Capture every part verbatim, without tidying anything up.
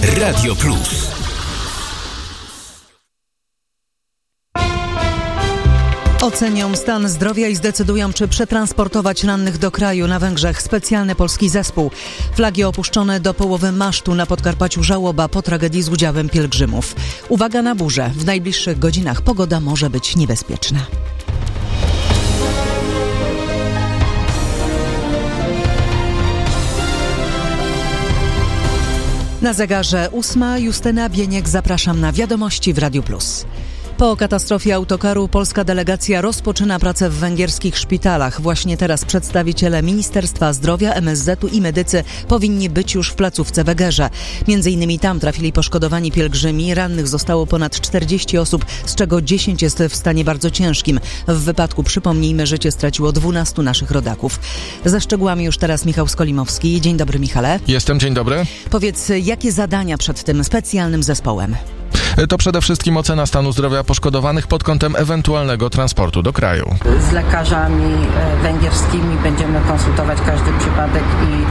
Radio Plus. Ocenią stan zdrowia i zdecydują, czy przetransportować rannych do kraju. Na Węgrzech specjalny polski zespół. Flagi opuszczone do połowy masztu. Na Podkarpaciu żałoba po tragedii z udziałem pielgrzymów. Uwaga na burzę. W najbliższych godzinach pogoda może być niebezpieczna. Na zegarze ósma. Justyna Bieniek, zapraszam na wiadomości w Radiu Plus. Po katastrofie autokaru polska delegacja rozpoczyna pracę w węgierskich szpitalach. Właśnie teraz przedstawiciele Ministerstwa Zdrowia, M S Z-u i medycy powinni być już w placówce w Egerze. Między innymi tam trafili poszkodowani pielgrzymi. Rannych zostało ponad czterdzieści osób, z czego dziesięć jest w stanie bardzo ciężkim. W wypadku, przypomnijmy, życie straciło dwunastu naszych rodaków. Ze szczegółami już teraz Michał Skolimowski. Dzień dobry, Michale. Jestem, dzień dobry. Powiedz, jakie zadania przed tym specjalnym zespołem? To przede wszystkim ocena stanu zdrowia poszkodowanych pod kątem ewentualnego transportu do kraju. Z lekarzami węgierskimi będziemy konsultować każdy przypadek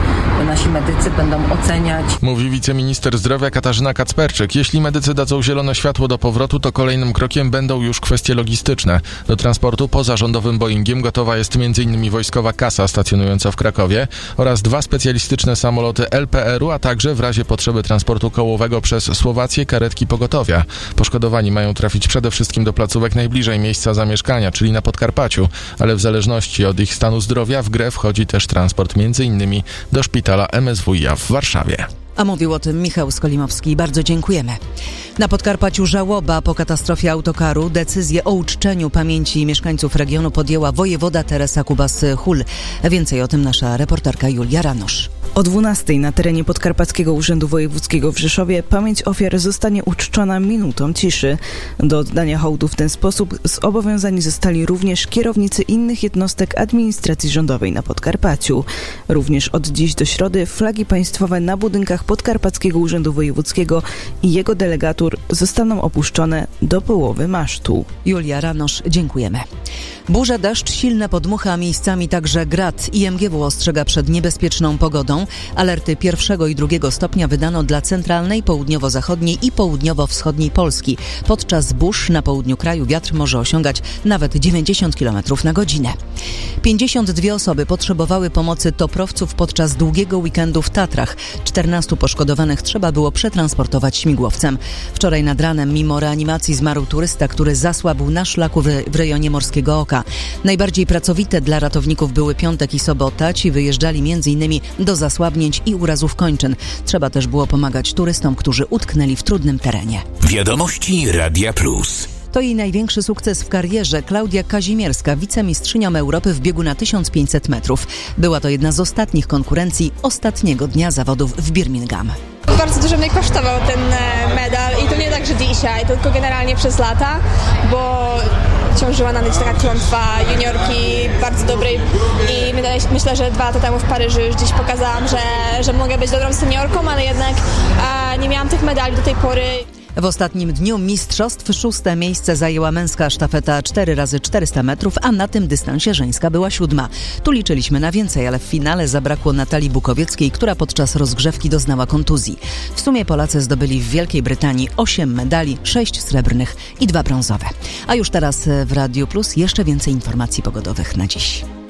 i nasi medycy będą oceniać. Mówi wiceminister zdrowia Katarzyna Kacperczyk. Jeśli medycy dadzą zielone światło do powrotu, to kolejnym krokiem będą już kwestie logistyczne. Do transportu poza rządowym Boeingiem gotowa jest m.in. wojskowa kasa stacjonująca w Krakowie oraz dwa specjalistyczne samoloty L P R-u, a także w razie potrzeby transportu kołowego przez Słowację karetki pogotowia. Poszkodowani mają trafić przede wszystkim do placówek najbliżej miejsca zamieszkania, czyli na Podkarpaciu, ale w zależności od ich stanu zdrowia w grę wchodzi też transport m.in. do szpitala M S W i A w Warszawie. A mówił o tym Michał Skolimowski. Bardzo dziękujemy. Na Podkarpaciu żałoba po katastrofie autokaru. Decyzję o uczczeniu pamięci mieszkańców regionu podjęła wojewoda Teresa Kubas-Hul. Więcej o tym nasza reporterka Julia Ranosz. O dwunastej na terenie Podkarpackiego Urzędu Wojewódzkiego w Rzeszowie pamięć ofiar zostanie uczczona minutą ciszy. Do oddania hołdu w ten sposób zobowiązani zostali również kierownicy innych jednostek administracji rządowej na Podkarpaciu. Również od dziś do środy flagi państwowe na budynkach Podkarpackiego Urzędu Wojewódzkiego i jego delegatur zostaną opuszczone do połowy masztu. Julia Ranosz, dziękujemy. Burza, deszcz, silne podmuchy, a miejscami także grad. I M G W ostrzega przed niebezpieczną pogodą. Alerty pierwszego i drugiego stopnia wydano dla centralnej, południowo-zachodniej i południowo-wschodniej Polski. Podczas burz na południu kraju wiatr może osiągać nawet dziewięćdziesiąt kilometrów na godzinę. pięćdziesiąt dwie osoby potrzebowały pomocy toprowców podczas długiego weekendu w Tatrach. czternastu poszkodowanych trzeba było przetransportować śmigłowcem. Wczoraj nad ranem mimo reanimacji zmarł turysta, który zasłabł na szlaku w, w rejonie Morskiego Oka. Najbardziej pracowite dla ratowników były piątek i sobota. Ci wyjeżdżali m.in. do zasłabnięć i urazów kończyn. Trzeba też było pomagać turystom, którzy utknęli w trudnym terenie. Wiadomości Radia Plus. To jej największy sukces w karierze. Klaudia Kazimierska, wicemistrzynią Europy w biegu na tysiąc pięćset metrów. Była to jedna z ostatnich konkurencji ostatniego dnia zawodów w Birmingham. Bardzo dużo mnie kosztował ten medal i to nie tak, że dzisiaj, tylko generalnie przez lata, bo ciążyła na mnie taka klątwa juniorki bardzo dobrej i myślę, że dwa lata temu w Paryżu już gdzieś pokazałam, że, że mogę być dobrą seniorką, ale jednak a, nie miałam tych medali do tej pory. W ostatnim dniu mistrzostw szóste miejsce zajęła męska sztafeta cztery razy czterysta metrów, a na tym dystansie żeńska była siódma. Tu liczyliśmy na więcej, ale w finale zabrakło Natalii Bukowieckiej, która podczas rozgrzewki doznała kontuzji. W sumie Polacy zdobyli w Wielkiej Brytanii osiem medali, sześć srebrnych i dwa brązowe. A już teraz w Radiu Plus jeszcze więcej informacji pogodowych na dziś.